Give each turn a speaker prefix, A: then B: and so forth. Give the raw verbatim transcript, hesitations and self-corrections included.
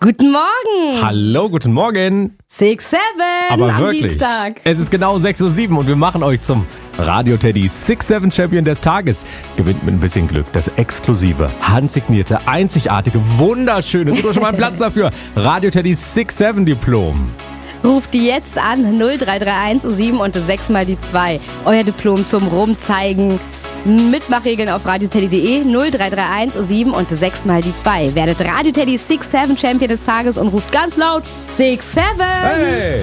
A: Guten Morgen.
B: Hallo, guten Morgen.
A: six seven
B: Aber
A: am
B: wirklich,
A: Dienstag.
B: es ist genau sechs Uhr sieben und wir machen euch zum Radio Teddy six seven Champion des Tages. Gewinnt mit ein bisschen Glück das exklusive, handsignierte, einzigartige, wunderschöne, sucht euch schon mal einen Platz dafür, Radio Teddy six seven Diplom.
A: Ruft die jetzt an, null drei drei eins sieben und sechs mal die zwei. Euer Diplom zum Rumzeigen. Mitmachregeln auf radioteddy punkt de, null drei drei eins sieben und sechs mal die zwei. Werdet Radio Teddy six seven Champion des Tages und ruft ganz laut six seven.
B: Hey!